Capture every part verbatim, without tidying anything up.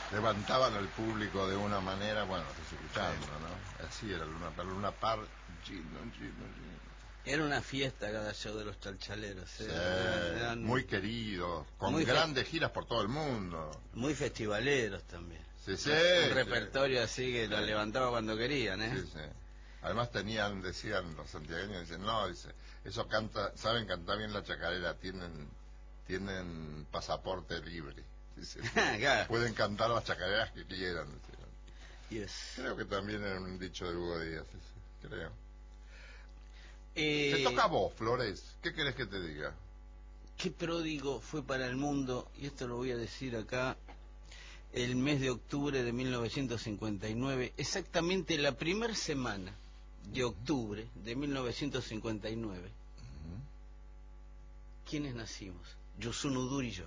levantaban al público de una manera, bueno, estás escuchando, ¿no? Así era Luna Par, Luna Par, chino, chino, chino. Era una fiesta cada show de los Chalchaleros. Sí, ¿eh? Eran muy queridos, con muy grandes giras por todo el mundo. Muy festivaleros también. Sí, sí. Un sí. repertorio así que sí. lo levantaba cuando querían, ¿eh? Sí, sí. Además tenían, decían los santiagueños, dicen, no, dice, eso canta, saben cantar bien la chacarera, tienen, tienen pasaporte libre. Dice, Claro. Pueden cantar las chacareras que quieran. Decían. Yes. Creo que también era un dicho de Hugo Díaz, ese, creo. Eh, Te toca a vos, Flores. ¿Qué querés que te diga? Qué pródigo fue para el mundo, y esto lo voy a decir acá, el mes de octubre de mil novecientos cincuenta y nueve, exactamente la primera semana de octubre de mil novecientos cincuenta y nueve. Uh-huh. ¿Quiénes nacimos? Yusun Udur y yo.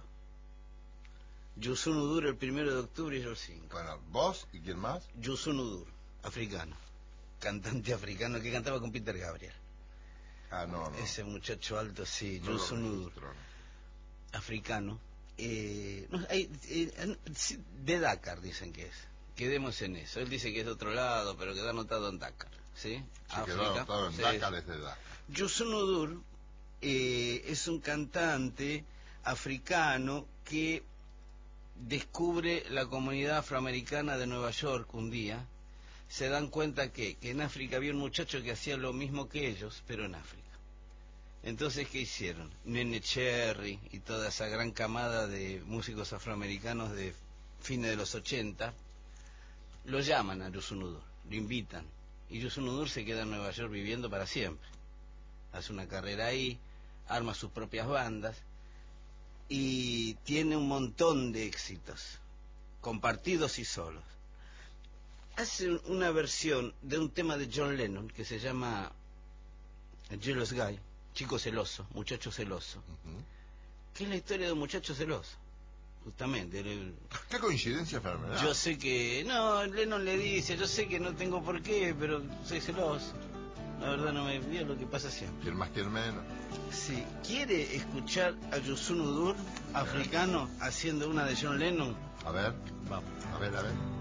Yusun Udur el primero de octubre y yo el cinco. Bueno, ¿vos y quién más? Yusun Udur, africano, cantante africano que cantaba con Peter Gabriel. Ah, no, no. Ese muchacho alto, sí, no Yusun Udur, africano. Eh, no, hay, eh, de Dakar dicen que es. Quedemos en eso. Él dice que es de otro lado, pero quedó anotado en Dakar, ¿sí? Sí, África. quedó anotado en Sí, Dakar, sí. es de Dakar. Yusun Udur eh, es un cantante africano que descubre la comunidad afroamericana de Nueva York un día. Se dan cuenta que, que en África había un muchacho que hacía lo mismo que ellos, pero en África. Entonces, ¿qué hicieron? Nene Cherry y toda esa gran camada de músicos afroamericanos de fines de los ochenta lo llaman a Yusun Udur, lo invitan, y Yusun Udur se queda en Nueva York viviendo para siempre. Hace una carrera ahí, arma sus propias bandas y tiene un montón de éxitos, compartidos y solos. Hace una versión de un tema de John Lennon que se llama Jealous Guy, chico celoso, muchacho celoso, uh-huh. que es la historia de un muchacho celoso, justamente. El... ¿Qué coincidencia, Fernández? Yo sé que, no, Lennon le dice, yo sé que no tengo por qué, pero soy celoso. La verdad no me vio lo que pasa siempre. ¿Quién más, quién menos? Si quiere escuchar a Yusun Udur, africano, haciendo una de John Lennon, a ver, vamos. A ver, a ver.